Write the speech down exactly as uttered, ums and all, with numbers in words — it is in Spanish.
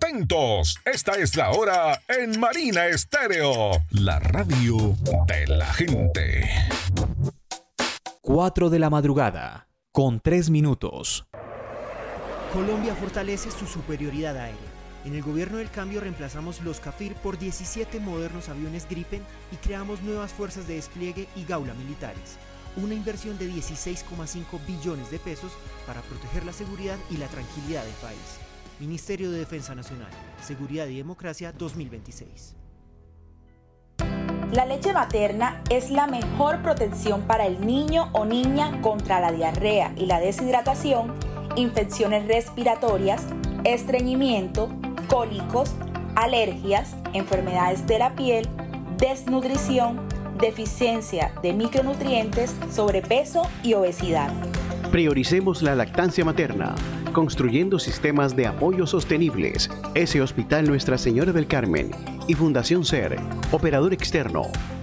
atentos. Esta es la hora en Marina Estéreo, la radio de la gente. cuatro de la madrugada, con tres minutos. Colombia fortalece su superioridad aérea. En el gobierno del cambio reemplazamos los Cafir por diecisiete modernos aviones Gripen y creamos nuevas fuerzas de despliegue y gaula militares. Una inversión de dieciséis coma cinco billones de pesos para proteger la seguridad y la tranquilidad del país. Ministerio de Defensa Nacional, Seguridad y Democracia dos mil veintiséis. La leche materna es la mejor protección para el niño o niña contra la diarrea y la deshidratación, infecciones respiratorias, estreñimiento, cólicos, alergias, enfermedades de la piel, desnutrición, deficiencia de micronutrientes, sobrepeso y obesidad. Prioricemos la lactancia materna, construyendo sistemas de apoyo sostenibles. Ese Hospital Nuestra Señora del Carmen y Fundación SER, operador externo,